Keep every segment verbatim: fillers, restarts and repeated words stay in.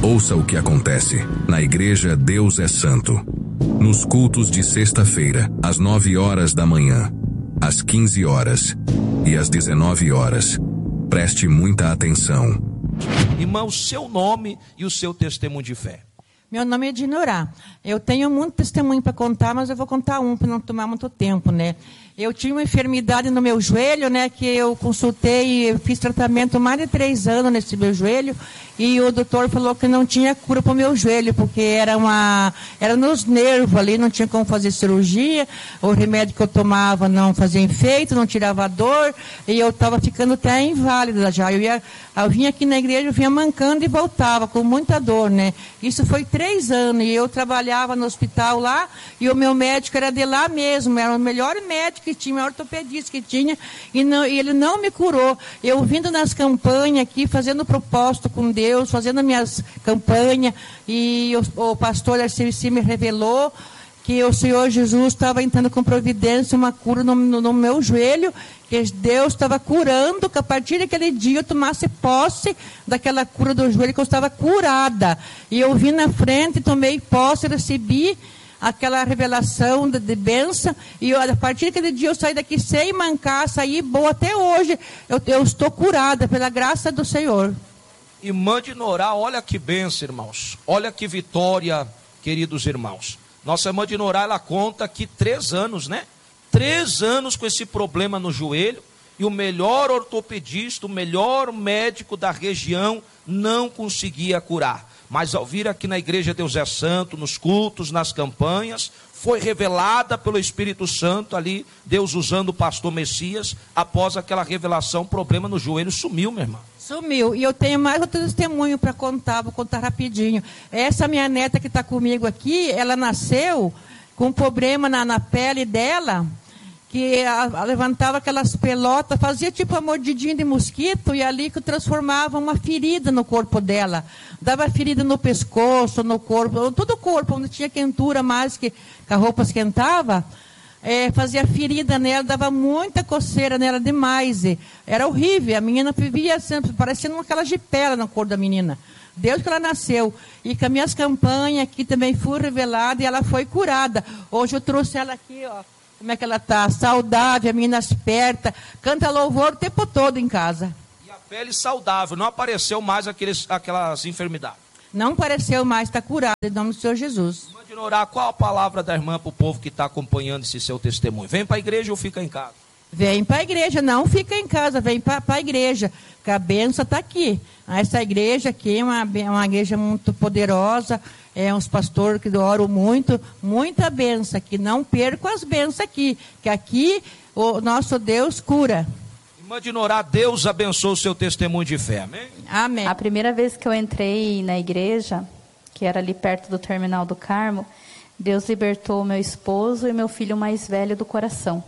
Ouça o que acontece na Igreja Deus é Santo. Nos cultos de sexta-feira, às nove horas da manhã, às quinze horas e às dezenove horas. Preste muita atenção. Irmão, o seu nome e o seu testemunho de fé. Meu nome é Dinorá. Eu tenho muito testemunho para contar, mas eu vou contar um para não tomar muito tempo, né? Eu tinha uma enfermidade no meu joelho, né? Que eu consultei, eu fiz tratamento mais de três anos nesse meu joelho, e o doutor falou que não tinha cura para o meu joelho, porque era uma, era nos nervos ali, não tinha como fazer cirurgia, o remédio que eu tomava não fazia efeito, não tirava dor, e eu estava ficando até inválida já. Eu, ia, eu vinha aqui na igreja, eu vinha mancando e voltava com muita dor, né? Isso foi três anos, e eu trabalhava no hospital lá, e o meu médico era de lá mesmo, era o melhor médico que tinha, o ortopedista que tinha, e, não, e ele não me curou. Eu vindo nas campanhas aqui, fazendo propósito com Deus, fazendo as minhas campanhas, e o, o pastor Arceli me revelou que o Senhor Jesus estava entrando com providência, uma cura no, no, no meu joelho, que Deus estava curando, que a partir daquele dia eu tomasse posse daquela cura do joelho, que eu estava curada. E eu vim na frente, tomei posse, recebi aquela revelação de, de bênção, e eu, a partir daquele dia eu saí daqui sem mancar, saí boa até hoje. Eu, eu estou curada pela graça do Senhor. Irmã Dinorá, olha que bênção, irmãos. Olha que vitória, queridos irmãos. Nossa irmã Dinorá, ela conta que três anos, né? Três anos com esse problema no joelho, e o melhor ortopedista, o melhor médico da região não conseguia curar. Mas ao vir aqui na Igreja Deus é Santo, nos cultos, nas campanhas, foi revelada pelo Espírito Santo ali, Deus usando o pastor Messias, após aquela revelação, o problema no joelho sumiu, minha irmã. Sumiu. E eu tenho mais outro testemunho para contar, vou contar rapidinho. Essa minha neta que está comigo aqui, ela nasceu com um problema na, na pele dela, que a, a levantava aquelas pelotas, fazia tipo uma mordidinha de mosquito, e ali que transformava uma ferida no corpo dela. Dava ferida no pescoço, no corpo, todo o corpo, onde tinha quentura mais, que, que a roupa esquentava, é, fazia ferida nela, dava muita coceira nela demais. E era horrível, a menina vivia sempre, parecendo aquela jipela na cor da menina. Desde que ela nasceu. E com as minhas campanhas aqui também fui revelada, e ela foi curada. Hoje eu trouxe ela aqui, ó. Como é que ela está? Saudável, a menina esperta, canta louvor o tempo todo em casa. E a pele saudável, não apareceu mais aqueles, aquelas enfermidades? Não apareceu mais, está curada, em nome do Senhor Jesus. Irmã Dinorá, qual a palavra da irmã para o povo que está acompanhando esse seu testemunho? Vem para a igreja ou fica em casa? Vem para a igreja, não fica em casa, vem para a igreja, que a bênção está aqui. Essa igreja aqui é uma, uma igreja muito poderosa, é uns pastores que oram muito, muita bênção aqui. Não percam as bênçãos aqui, que aqui o nosso Deus cura. Irmã Dinorá, Deus abençoe o seu testemunho de fé, amém? Amém. A primeira vez que eu entrei na igreja, que era ali perto do Terminal do Carmo, Deus libertou meu esposo e meu filho mais velho do coração.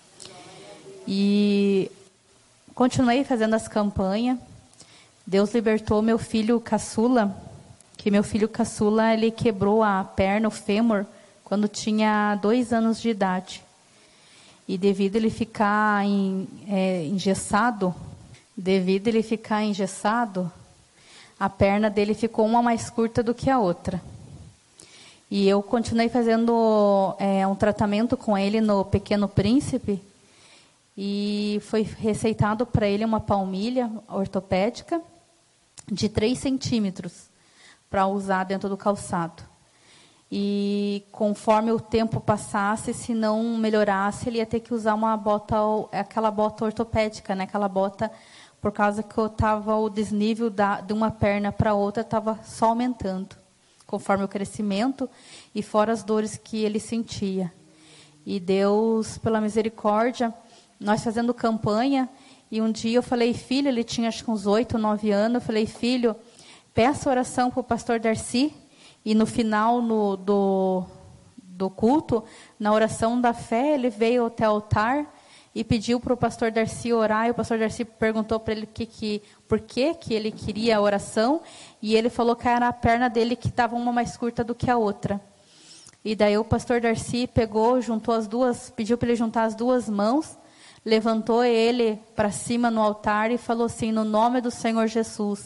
E continuei fazendo as campanhas. Deus libertou meu filho caçula, que meu filho caçula, ele quebrou a perna, o fêmur, quando tinha dois anos de idade. E devido ele ficar em, é, engessado, devido ele ficar engessado, a perna dele ficou uma mais curta do que a outra. E eu continuei fazendo é, um tratamento com ele no Pequeno Príncipe, e foi receitado para ele uma palmilha ortopédica de três centímetros para usar dentro do calçado. E conforme o tempo passasse, se não melhorasse, ele ia ter que usar uma bota, aquela bota ortopédica, né? Aquela bota, por causa que eu tava, o desnível da, de uma perna para outra estava só aumentando, conforme o crescimento e fora as dores que ele sentia. E Deus, pela misericórdia, nós fazendo campanha, e um dia eu falei, filho, ele tinha acho que uns oito, nove anos, eu falei, filho, peça oração para o pastor Darcy, e no final no, do, do culto, na oração da fé, ele veio até o altar e pediu para o pastor Darcy orar, e o pastor Darcy perguntou para ele que, que, por que, que ele queria a oração, e ele falou que era a perna dele que estava uma mais curta do que a outra. E daí o pastor Darcy pegou, juntou as duas, pediu para ele juntar as duas mãos, levantou ele para cima no altar e falou assim, no nome do Senhor Jesus,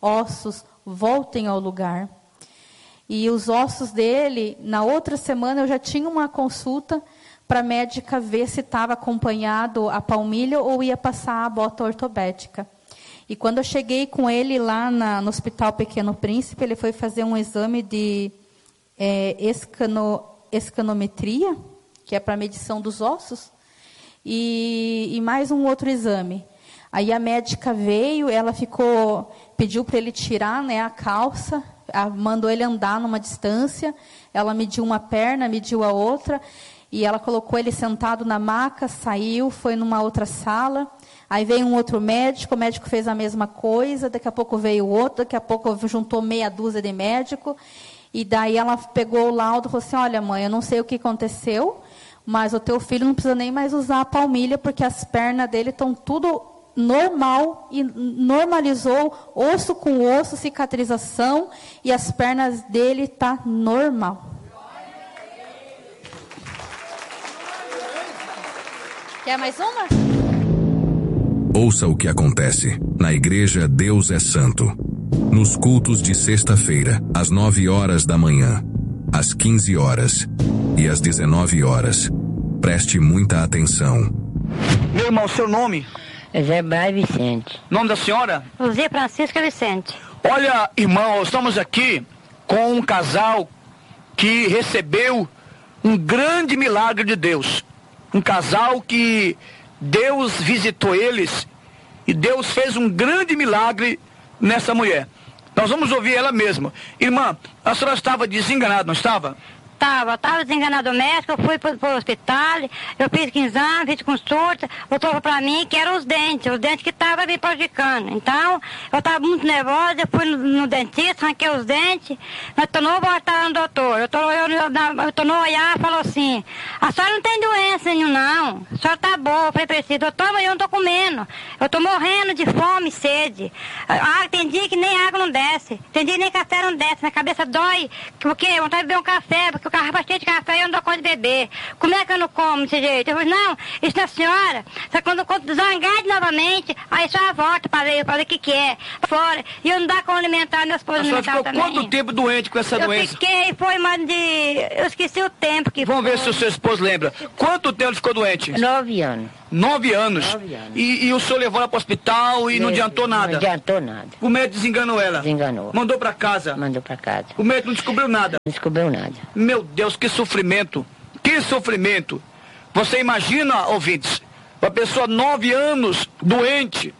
ossos voltem ao lugar. E os ossos dele, na outra semana eu já tinha uma consulta para a médica ver se estava acompanhado a palmilha ou ia passar a bota ortopédica. E quando eu cheguei com ele lá na, no Hospital Pequeno Príncipe, ele foi fazer um exame de é, escano, escanometria, que é para medição dos ossos, e, e mais um outro exame. Aí a médica veio, ela ficou, pediu para ele tirar, né, a calça, a, mandou ele andar numa distância, ela mediu uma perna, mediu a outra, e ela colocou ele sentado na maca, saiu, foi numa outra sala. Aí veio um outro médico, o médico fez a mesma coisa, daqui a pouco veio outro, daqui a pouco juntou meia dúzia de médico. E daí ela pegou o laudo e falou assim, olha mãe, eu não sei o que aconteceu, mas o teu filho não precisa nem mais usar a palmilha, porque as pernas dele estão tudo normal, e normalizou, osso com osso, cicatrização, e as pernas dele estão normal. Quer mais uma? Ouça o que acontece na Igreja Deus é Santo. Nos cultos de sexta-feira, às nove horas da manhã, às quinze horas e às dezenove horas. Preste muita atenção. Meu irmão, seu nome? Zé Braz Vicente. Nome da senhora? Luzia Francisca Vicente. Olha, irmão, estamos aqui com um casal que recebeu um grande milagre de Deus. Um casal que Deus visitou eles e Deus fez um grande milagre nessa mulher. Nós vamos ouvir ela mesma. Irmã, a senhora estava desenganada, não estava? Estava, estava desenganado o médico, eu fui para o hospital, eu fiz exame, fiz consulta, voltou para mim que eram os dentes, os dentes que estavam me prejudicando. Então, eu estava muito nervosa, eu fui no, no dentista, arranquei os dentes, mas tornou voltar no doutor. Eu tornou, eu, eu, tornou olhar e falou assim, a senhora não tem doença nenhuma, não, a senhora está boa. Eu falei para ele, doutor, mas eu não estou comendo, eu estou morrendo de fome e sede. Ah, tem dia que nem água não desce, tem dia que nem café não desce, minha cabeça dói, porque eu vontade de beber um café, porque o carro cheio de café e eu não dou conta de beber. Como é que eu não como desse jeito? Eu falei, não, isso da senhora, só quando, quando zangar novamente, aí só volta para ver, para ver o que que é, fora. E eu não dá como alimentar meus esposos alimentar também. Ficou quanto tempo doente com essa eu doença? Eu fiquei, foi mais de... Eu esqueci o tempo que Vamos foi. ver se o seu esposo lembra. Quanto tempo ficou doente? Nove anos. Nove anos? Nove anos. E, e o senhor levou ela para o hospital e não, não adiantou nada? Não adiantou nada. O médico desenganou ela? Desenganou. Mandou para casa? Mandou para casa. O médico não descobriu nada? Não descobriu nada. Meu Deus, que sofrimento. Que sofrimento. Você imagina, ouvintes, uma pessoa nove anos doente,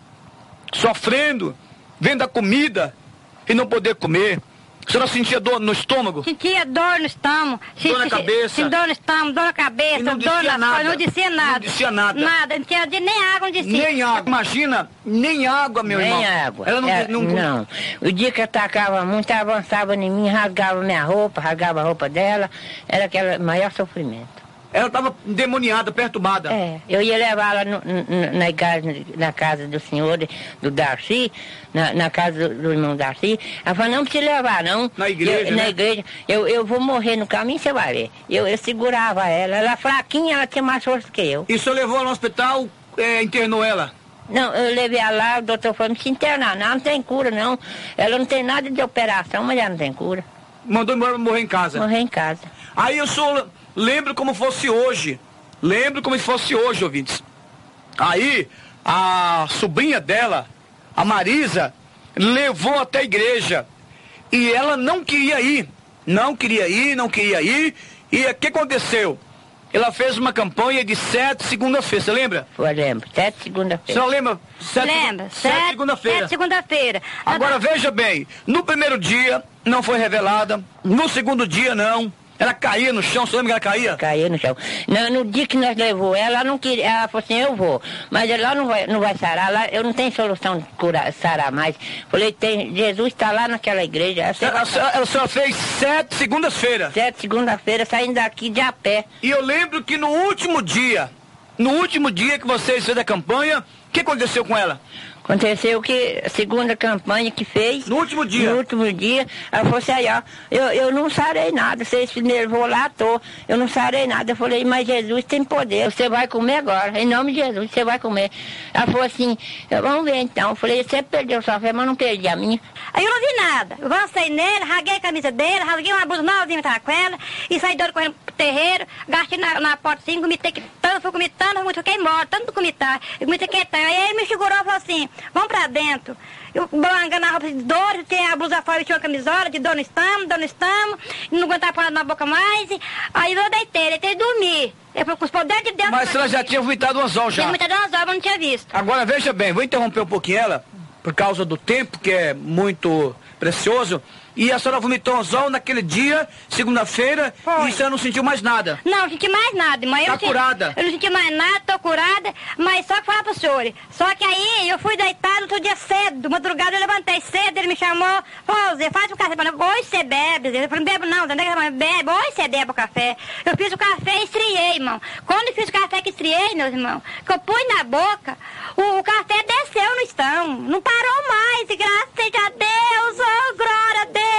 sofrendo, vendo a comida e não poder comer. A senhora sentia dor no estômago? Sentia dor no estômago. Dor na cabeça? Sim, dor no estômago, dor na cabeça, E não dor descia na nada? Não descia nada. Não descia nada? Nada, não tinha nem água, não descia. Nem água. Imagina, nem água, meu Nem irmão. água. Ela não, É, não, não. O dia que atacava muito, avançava em mim, rasgava minha roupa, rasgava a roupa dela. Era aquele maior sofrimento. Ela estava endemoniada, perturbada. É, eu ia levá-la no- no- na, igreja, na casa do senhor, do Darcy, na, na casa do, do irmão Darcy. Ela falou, não precisa levar, não. Na igreja, eu, Na né? igreja. Eu, eu vou morrer no caminho, você vai ver. Eu, eu segurava ela, ela fraquinha, ela tinha mais força que eu. E o senhor levou ela no hospital, é, internou ela? Não, eu levei ela lá, o doutor falou, não se internar, não, não tem cura, não. Ela não tem nada de operação, mas ela não tem cura. Mandou embora morrer em casa. Morrer em casa. Aí eu sou, lembro como fosse hoje. Lembro como se fosse hoje, ouvintes. Aí, a sobrinha dela, a Marisa, levou até a igreja. E ela não queria ir. Não queria ir, não queria ir. E o que aconteceu? Ela fez uma campanha de sete segunda-feira, você lembra? Eu lembro, sete Você segunda-feira. não lembra? Sete, Lembra? Sete segunda-feira. Sete segunda-feira. Agora veja bem, no primeiro dia não foi revelada, no segundo dia não. Ela caía no chão, você lembra que ela caía? Caía no chão. No, no dia que nós levou ela, ela não queria, ela falou assim, eu vou. Mas ela não vai, não vai sarar, lá eu não tenho solução de curar, sarar mais. Falei, tem, Jesus está lá naquela igreja. Essa A senhora, a senhora fez sete segundas-feiras. Sete segunda-feira, saindo daqui de a pé. E eu lembro que no último dia, no último dia que vocês fizeram a campanha, o que aconteceu com ela? Aconteceu que a segunda campanha que fez... No último dia? No último dia, ela falou assim, aí, ó, eu, eu não sarei nada, vocês levou lá, tô, eu não sarei nada. Eu falei, mas Jesus tem poder, você vai comer agora, em nome de Jesus, você vai comer. Ela falou assim, vamos ver então. Eu falei, você perdeu sua fé, mas não perdi a minha. Aí eu não vi nada, eu avancei nele, rasguei a camisa dele, rasguei uma blusa novinha que tava com ela, e saí doido correndo pro terreiro, gastei na, na porta assim, comitei que tanto, fui comitando, eu fiquei morto, tanto comitar, eu comitei que tanto. Aí ele me segurou e falou assim, vamos pra dentro. Eu balangando a roupa de dor, tem a blusa fora, tinha uma camisola de dor no estômago, dor no estômago, não aguentava pôr nada na boca mais. Aí eu deitei, deitei e dormi. Eu fui com os poderes de Deus. Mas você já tinha vomitado um anzol já? Tinha vomitado um anzol, mas não tinha visto. Agora veja bem, vou interromper um pouquinho ela, por causa do tempo, que é muito precioso. E a senhora vomitou anzol naquele dia, segunda-feira, e a senhora não sentiu mais nada? Não, não senti mais nada, mãe. Tá curada? Eu não senti mais nada, tô curada, mas só que falar pro senhor. Só que aí eu fui deitado outro dia cedo, madrugada eu levantei cedo, ele me chamou, ô Zé, faz um café pra nós. Hoje você bebe, Zé. Eu falei, não bebo não, Zé, bebe, hoje você bebe o café. Eu fiz o café e estriei, irmão. Quando eu fiz o café que estriei, meus irmãos, que eu pus na boca, o, o café desceu no estão, não parou mais, e graças a Deus, oh, glória a Deus.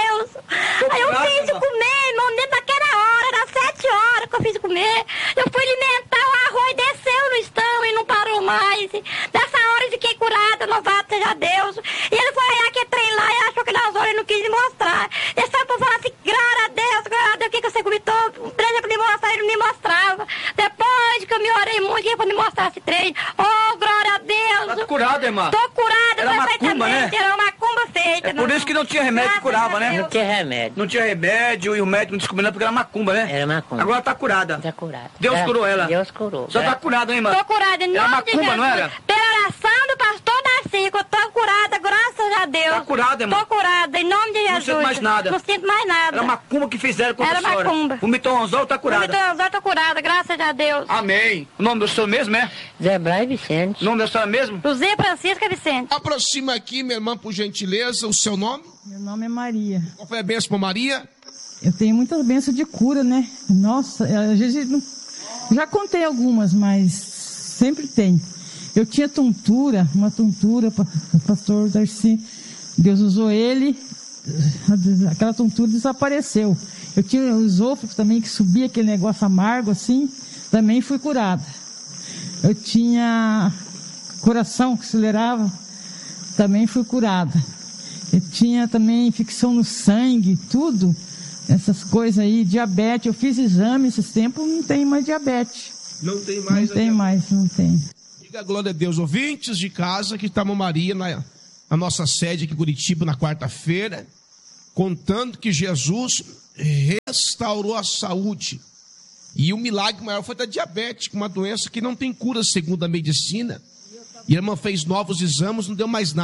Aí eu fiz o comer, irmão, dentro daquela hora, era sete horas que eu fiz o comer. Eu fui alimentar, o arroz desceu no estão e não parou mais. Dessa hora eu fiquei curada, louvado seja Deus. E ele foi olhar que trem lá e achou que nas horas ele não quis me mostrar. Ele só foi falar assim, glória a Deus, glória a Deus, o que, que você comitou? Um trem pra me mostrar, ele não me mostrava. Depois que eu me orei muito, ele foi me mostrar esse trem. Oh, glória a Deus. Tá curada, irmã? Tô curada, era macumba, né? Era uma macumba feita. É por isso que não tinha remédio que curava, né? Não tinha remédio. Não tinha remédio e o médico não descobriu nada porque era macumba, né? Era macumba. Agora tá curada. Tá curada. Deus Era, curou ela. Deus curou. Só tá curada, hein, irmã? Tô curada em nome era macumba, de Jesus. não era? Pela oração do pastor Darcy, eu tô curada, graças a Deus. Tá curada, irmã? Tô curada, em nome de Jesus. Não sinto mais nada. Não sinto mais nada. Era macumba que fizeram com Era a senhora. macumba. Vomitou um anzol, tá curada. Vomitou um anzol, tô curada, graças a Deus. Amém. O nome do senhor mesmo é? Zé Braz Vicente. O nome da senhora mesmo? José Francisca Vicente. Aproxima aqui, minha irmã, por gentileza, o seu nome? Meu nome é Maria. Qual foi a bênção para Maria? Eu tenho muitas bênçãos de cura, né? Nossa, às vezes não... já contei algumas, mas sempre tem. Eu tinha tontura, uma tontura, o pastor Darcy, Deus usou ele, aquela tontura desapareceu. Eu tinha o esôfago também, que subia aquele negócio amargo assim, também fui curada. Eu tinha coração que acelerava, também fui curada. Eu tinha também infecção no sangue, tudo, essas coisas aí, diabetes. Eu fiz exame esses tempos, não tem mais diabetes. Não tem mais. Não tem mais, não tem. Diga glória a Deus, ouvintes de casa, que estamos Maria na, na nossa sede aqui em Curitiba na quarta-feira, contando que Jesus restaurou a saúde. E o milagre maior foi da diabetes, uma doença que não tem cura segundo a medicina. E a irmã fez novos exames, não deu mais nada.